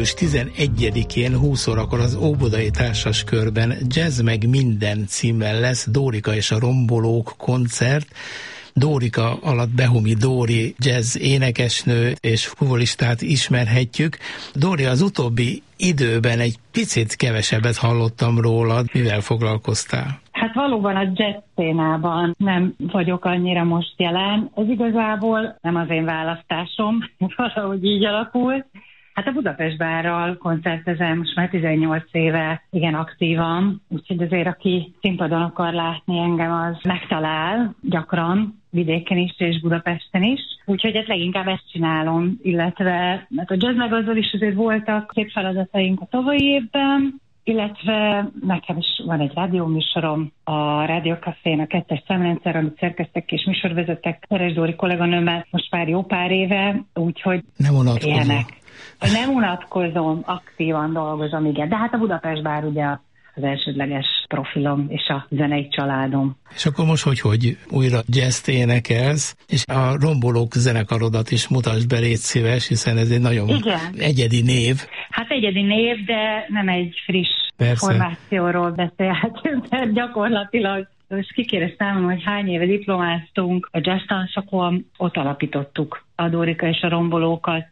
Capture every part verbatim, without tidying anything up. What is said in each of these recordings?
július tizenegyedikén húsz órakor az Óbudai Társaskörben Jazz meg minden címmel lesz Dórika és a Rombolók koncert. Dórika alatt Behumi Dóri jazz énekesnő és fuvolistát ismerhetjük. Dóri, az utóbbi időben egy picit kevesebbet hallottam rólad. Mivel foglalkoztál? Hát valóban a jazz szénában nem vagyok annyira most jelen. Ez igazából nem az én választásom, valahogy így alakult. Hát a Budapest Bárral koncertezem most már tizennyolc éve igen aktívan, úgyhogy azért aki színpadon akar látni engem, az megtalál gyakran, vidéken is és Budapesten is. Úgyhogy ezt leginkább ezt csinálom, illetve hát a jazz meg azzal is azért voltak szép feladataink a tavalyi évben, illetve nekem is van egy rádióműsorom, a Rádiókafén, a kettes szemrendszer, amit szerkeztek és műsorvezetek Veres Dóri kolléganőmmel most már jó pár éve, úgyhogy nem unatkozom. Nem unatkozom, aktívan dolgozom, igen. De hát a Budapest Bár ugye az elsődleges profilom és a zenei családom. És akkor most hogy, hogy újra jazzt énekelsz, és a Rombolók zenekarodat is mutasd be, légy szíves, hiszen ez egy nagyon igen. egyedi név. Hát egyedi név, de nem egy friss Persze. formációról beszélhetünk, mert gyakorlatilag most kikérdeztem, hogy hány éve diplomáztunk a jazz tanszakon, ott alapítottuk a Dórika és a Rombolókat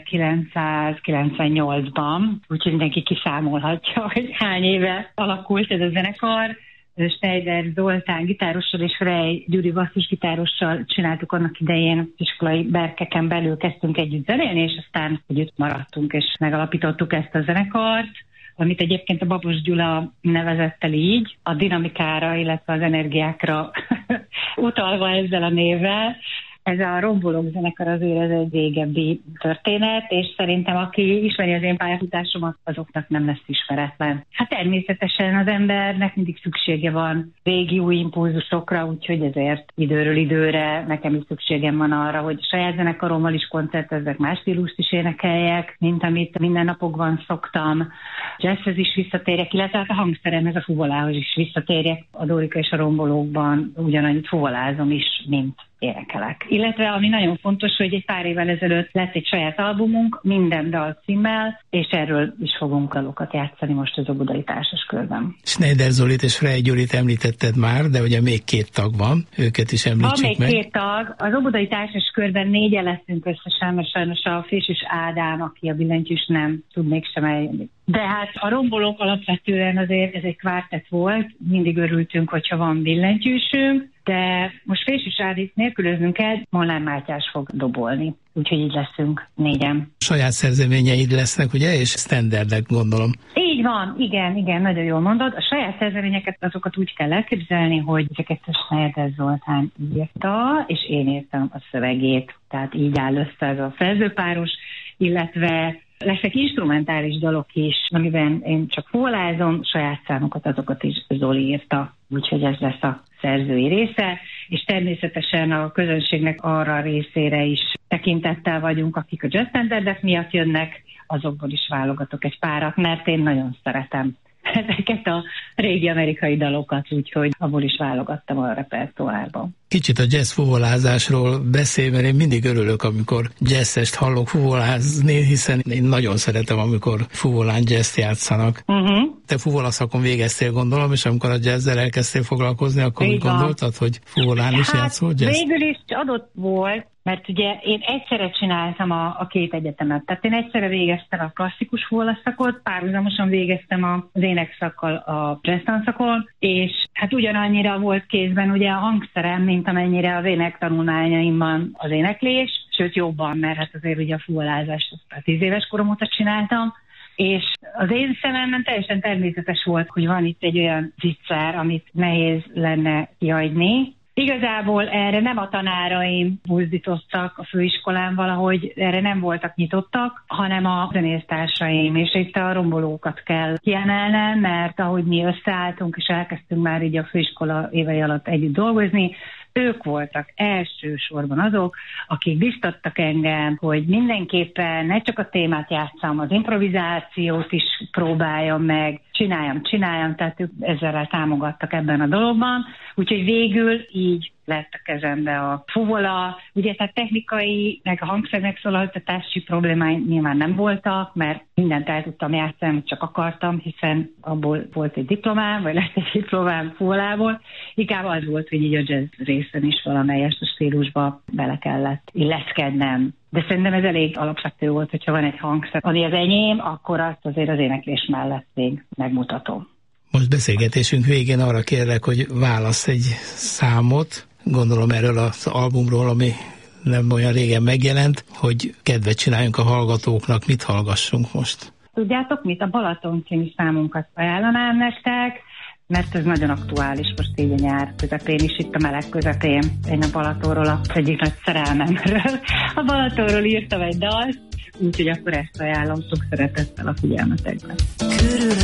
ezerkilencszázkilencvennyolcban, úgyhogy mindenki kiszámolhatja, hogy hány éve alakult ez a zenekar. Schneider Zoltán gitárossal és Frey Gyuri basszusgitárossal csináltuk annak idején, iskolai berkeken belül kezdtünk együtt zenélni, és aztán együtt maradtunk, és megalapítottuk ezt a zenekart, amit egyébként a Babos Gyula nevezett el így, a dinamikára, illetve az energiákra utalva ezzel a névvel. Ez a Rombolók zenekar azért ez egy régebbi történet, és szerintem aki ismeri az én pályafutásomat, azoknak nem lesz ismeretlen. Hát természetesen az embernek mindig szüksége van régi új impulzusokra, úgyhogy ezért időről időre nekem is szükségem van arra, hogy saját zenekarommal is koncertezzek, más stílust is énekeljek, mint amit minden napokban szoktam. Jazzhez is visszatérjek, illetve hát a hangszeremhez, a fuvolához is visszatérjek. A Dórika és a Rombolókban ugyanannyit fuvolázom is, mint énekelek. Illetve ami nagyon fontos, hogy egy pár évvel ezelőtt lett egy saját albumunk, minden dal címmel, és erről is fogunk dalokat játszani most az Óbudai Társaskörben. Schneider Zolit és Frey Gyurit említetted már, de ugye még két tag van, őket is említsük meg. Van még meg. két tag, az Óbudai Társaskörben négyen leszünk összesen, mert sajnos a Fésűs Ádám, aki a billentyűs, nem tud mégsem eljönni. De hát a Rombolók alapvetően azért ez egy kvártett volt, mindig örültünk, hogyha van billentyűsünk, de most Fésűs Ádit nélkülöznünk kell, Molnár Mátyás fog dobolni. Úgyhogy így leszünk négyen. Saját szerzeményeid lesznek, ugye? És standardek, gondolom. Így van, igen, igen, nagyon jól mondod. A saját szerzeményeket azokat úgy kell elképzelni, hogy ezeket a Schneider Zoltán írta, és én írtam a szövegét. Tehát így áll össze ez a szerzőpáros, illetve lesznek instrumentális dalok is, amiben én csak fuvolázom, saját számokat azokat is Zoli írta, úgyhogy ez lesz a szerzői része, és természetesen a közönségnek arra részére is tekintettel vagyunk, akik a jazz standardek miatt jönnek, azokból is válogatok egy párat, mert én nagyon szeretem ezeket a régi amerikai dalokat, úgyhogy abból is válogattam a repertoárban. Kicsit a jazz fuvolázásról beszélj, mert én mindig örülök, amikor jazzest hallok fuvolázni, hiszen én nagyon szeretem, amikor fuvolán jazzt játszanak. Uh-huh. Te fuvolaszakon végeztél, gondolom, és amikor a jazzzel elkezdtél foglalkozni, akkor úgy gondoltad, hogy fuvolán is hát, játszol jazz? Végül is adott volt, mert ugye én egyszerre csináltam a, a két egyetemet. Tehát én egyszerre végeztem a klasszikus fuvolaszakot, párhuzamosan végeztem az énekszakkal a jazz tanszakon, és hát ugyanannyira volt kézben ugye a hangszerem, mint amennyire az énektanulmányaimban az éneklés, sőt jobban, mert hát azért ugye a fuvolázást a tíz éves korom óta csináltam, és az én szememben teljesen természetes volt, hogy van itt egy olyan zicser, amit nehéz lenne kihagyni. Igazából erre nem a tanáraim buzdítottak a főiskolán valahogy, erre nem voltak nyitottak, hanem a zenésztársaim, és itt a Rombolókat kell kiemelnem, mert ahogy mi összeálltunk, és elkezdtünk már így a főiskola évei alatt együtt dolgozni, ők voltak elsősorban azok, akik biztattak engem, hogy mindenképpen ne csak a témát játsszam, az improvizációt is próbáljam meg, csináljam, csináljam, tehát ők ezzel támogattak ebben a dologban. Úgyhogy végül így lett a kezembe a fuvola. Ugye tehát technikai, meg a hangszer megszólaltatási problémáim nyilván nem voltak, mert mindent el tudtam játszani, csak akartam, hiszen abból volt egy diplomám, vagy lett egy diplomám fuvolából. Inkább az volt, hogy így a jazz részen is valamelyest a stílusba bele kellett illeszkednem. De szerintem ez elég alapvető volt, hogyha van egy hangszer, ami az enyém, akkor azt azért az éneklés mellett még megmutatom. Most beszélgetésünk végén arra kérlek, hogy válasz egy számot, gondolom erről az albumról, ami nem olyan régen megjelent, hogy kedvet csináljunk a hallgatóknak, mit hallgassunk most? Tudjátok mit? A Balaton című számunkat ajánlanám nektek, mert ez nagyon aktuális most így a nyár közepén is, itt a meleg közepén. Én a Balatonról, az egyik nagy szerelmemről. A Balatonról írtam egy dalt, úgyhogy akkor ezt ajánlom sok szeretettel a figyelmetekben.